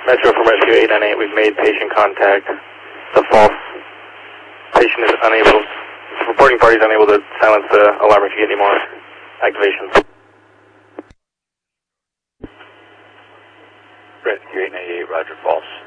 Metro from Rescue 898, we've made patient contact. The false patient is unable, the reporting party is unable to silence the alarm if you get any more activations. Rescue 898, Roger, false.